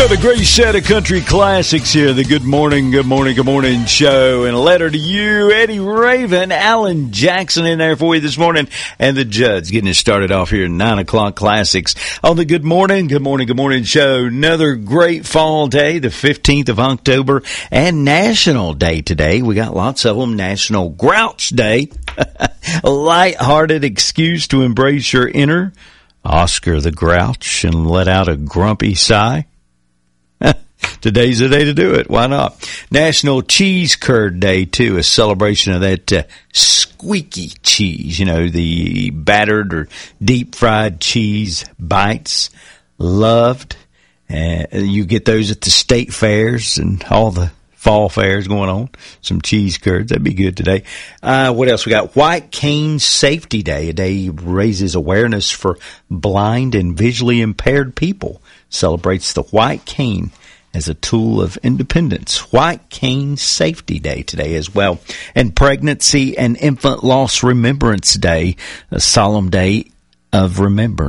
Got a great set of country classics here. The Good Morning show. And a letter to you, Eddie Raven, Alan Jackson in there for you this morning. And the Judds getting it started off here at 9 o'clock classics on the Good Morning show. Another great fall day, the 15th of October, and National Day today. We got lots of them. National Grouch Day. A lighthearted excuse to embrace your inner Oscar the Grouch and let out a grumpy sigh. Today's the day to do it. Why not? National Cheese Curd Day, too, a celebration of that squeaky cheese, you know, the battered or deep-fried cheese bites. Loved. You get those at the state fairs and all the fall fairs going on. Some cheese curds. That'd be good today. What else we got? White Cane Safety Day, a day raises awareness for blind and visually impaired people. Celebrates the white cane as a tool of independence. White Cane Safety Day today as well. And Pregnancy and Infant Loss Remembrance Day, a solemn day of remembrance.